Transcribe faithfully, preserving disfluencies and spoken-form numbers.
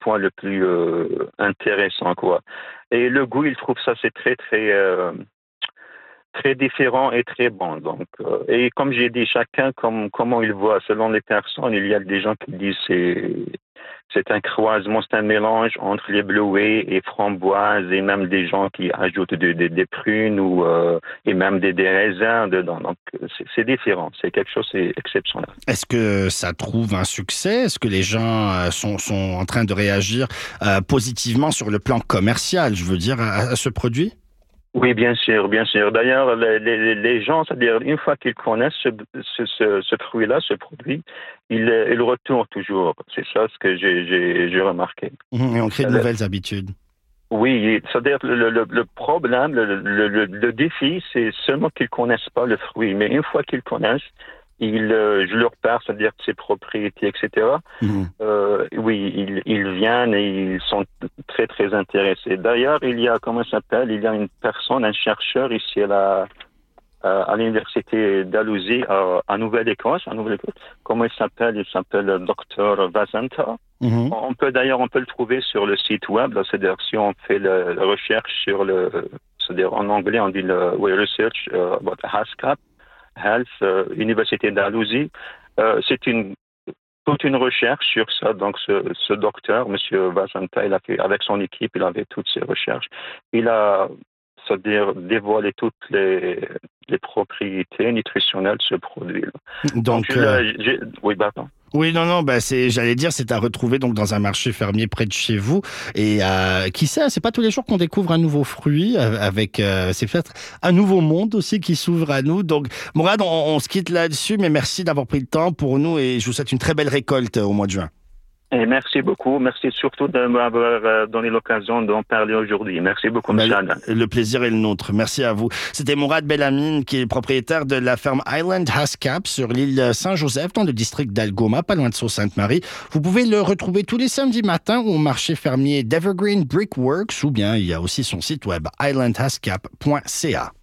point le plus euh, intéressant, quoi. Et le goût, il trouve ça, c'est très, très, euh, très différent et très bon. Donc, euh, et comme j'ai dit, chacun comme comment il voit, selon les personnes, il y a des gens qui disent c'est c'est un croisement, c'est un mélange entre les bleuets et framboises, et même des gens qui ajoutent de- de- des prunes ou euh, et même des, des raisins dedans. Donc c'est, c'est différent, c'est quelque chose d'exceptionnel. Est-ce que ça trouve un succès? Est-ce que les gens euh, sont, sont en train de réagir euh, positivement sur le plan commercial, je veux dire, à, à ce produit? Oui, bien sûr, bien sûr. D'ailleurs, les, les, les gens, c'est-à-dire une fois qu'ils connaissent ce, ce, ce, ce fruit-là, ce produit, ils, euh, ils retournent toujours. C'est ça ce que j'ai, j'ai, j'ai remarqué. Mhm. Et on crée de Euh, nouvelles habitudes. Oui, c'est-à-dire le, le, le problème, le, le, le, le défi, c'est seulement qu'ils connaissent pas le fruit. Mais une fois qu'ils connaissent, ils, euh, je leur parle, c'est-à-dire de ses propriétés, et cetera. Mhm. Euh, oui, ils, ils viennent et ils sont très très intéressés. D'ailleurs, il y a, comment ça s'appelle, il y a une personne, un chercheur ici à la, à à l'université d'Alousie, à, à Nouvelle-Écosse, à Nouvelle-Écosse. Comment il s'appelle? Il s'appelle docteur Vazanta. Mhm. On peut d'ailleurs, on peut le trouver sur le site web. Là, c'est-à-dire si on fait le, la recherche sur le, c'est-à-dire en anglais, on dit le oui, research uh, about HASCAP, Health, euh, Université d'Alousie. Euh, c'est une toute une recherche sur ça. Donc, ce, ce docteur, Monsieur Vazanta, il a fait avec son équipe, il avait toutes ces recherches. Il a, c'est-à-dire dévoilé toutes les, les propriétés nutritionnelles de ce produit-là. Donc, Donc, je, euh, l'ai- j'ai, oui, pardon. oui, non, non, bah c'est, j'allais dire, c'est à retrouver donc dans un marché fermier près de chez vous. Et euh, qui sait, c'est pas tous les jours qu'on découvre un nouveau fruit euh, avec, euh, c'est peut-être un nouveau monde aussi qui s'ouvre à nous. Donc, Mourad, on, on se quitte là-dessus, mais merci d'avoir pris le temps pour nous et je vous souhaite une très belle récolte euh, au mois de juin. Et merci beaucoup. Merci surtout de m'avoir euh, donné l'occasion d'en parler aujourd'hui. Merci beaucoup, Bah, M. le, Adam. le plaisir est le nôtre. Merci à vous. C'était Mourad Belhamine, qui est le propriétaire de la ferme Island Hascap sur l'île Saint-Joseph, dans le district d'Algoma, pas loin de Sault-Sainte-Marie. Vous pouvez le retrouver tous les samedis matins au marché fermier d'Evergreen Brickworks, ou bien il y a aussi son site web island hascap point c a.